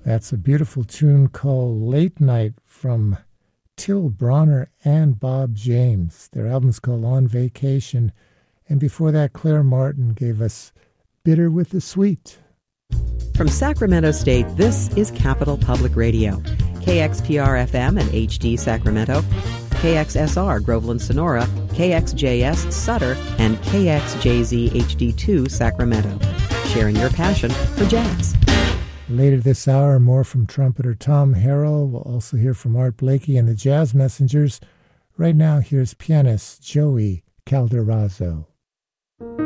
That's a beautiful tune called Late Night from Till Bronner and Bob James. Their album's called On Vacation. And before that, Claire Martin gave us Bitter with the Sweet. From Sacramento State, this is Capital Public Radio. KXPR-FM and HD Sacramento, KXSR Groveland Sonora, KXJS Sutter, and KXJZ HD2 Sacramento. Sharing your passion for jazz. Later this hour, more from trumpeter Tom Harrell. We'll also hear from Art Blakey and the Jazz Messengers. Right now, here's pianist Joey Calderazzo.